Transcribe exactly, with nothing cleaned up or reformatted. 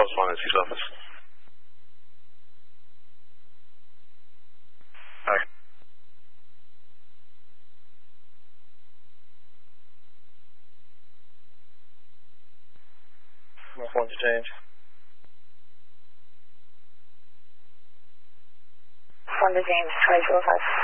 correspondence office. Hi. Phone to change. Phone to James, twenty-two oh five.